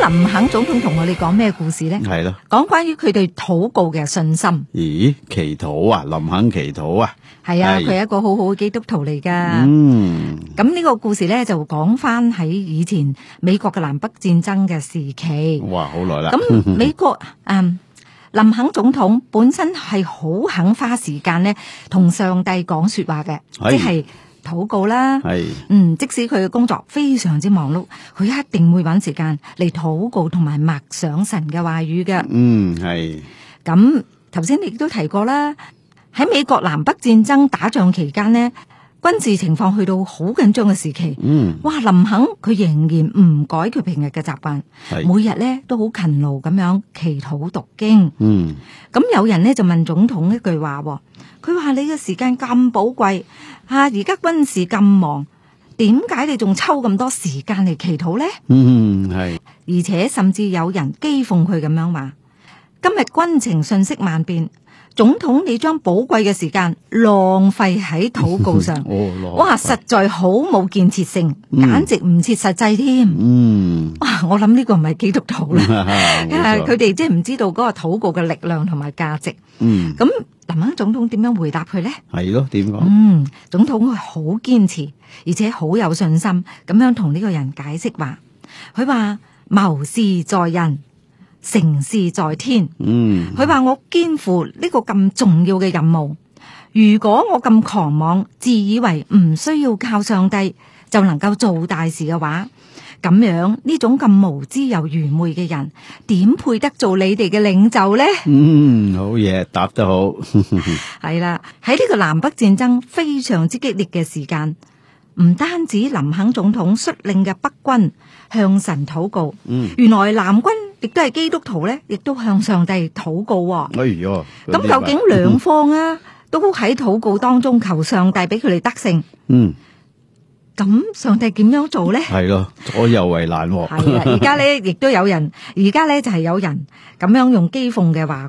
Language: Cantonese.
林肯總統同我哋講咩故事呢？ 係咯， 講關於佢對禱告嘅信心。 咦，祈禱啊，林肯祈禱啊， 係啊， 係佢係一個好好嘅基督徒嚟噶。咁呢個故事呢，就講翻喺以前美國嘅南北戰爭嘅時期。 哇，好耐啦。 咁美國林肯總統本身係好肯花時間呢同上帝講說話嘅，即係禱告啦。 係， 即使佢嘅工作非常之忙碌，佢一定會揾時間嚟禱告同埋默想神嘅話語嘅。 係。 咁頭先你亦都提過啦，喺美國南北戰爭打仗期間呢，軍事情況去到好緊張嘅時期。哇，林肯佢仍然唔改佢平日嘅習慣，每日咧都好勤勞咁樣祈禱讀經。咁有人呢就問總統一句話，佢話你嘅時間咁寶貴而家軍事咁忙，點解你仲抽咁多時間嚟祈禱呢？ 係， 而且甚至有人譏諷佢咁樣話，今日軍情瞬息萬變，總統你將寶貴嘅時間浪費喺禱告上，哇，實在好冇建設性，簡直唔切實際添。哇，我諗呢個唔係基督徒啦，佢哋即係唔知道嗰個禱告嘅力量同埋價值。咁林肯總統點樣回答佢呢？ 係咯，點講？ 總統佢好堅持，而且好有信心咁樣同呢個人解釋話，佢話謀事在人，成事在天。佢話我肩負呢個咁重要嘅任務，如果我咁狂妄，自以為唔需要靠上帝就能夠做大事嘅話，咁樣呢種咁無知又愚昧嘅人，點配得做你哋嘅領袖呢？ 好嘢，答得好。 係啦，喺呢個南北戰爭非常之激烈嘅時間，唔單止林肯總統率領嘅北軍向神禱告，原來南軍亦都係基督徒咧，亦都向上帝禱告。 哎喲， 咁究竟兩方都喺禱告當中求上帝俾佢哋得勝。咁上帝點樣做咧？ 係咯，左右為難。 係啊，而家咧亦都有人，而家咧就係有人咁樣用譏諷嘅話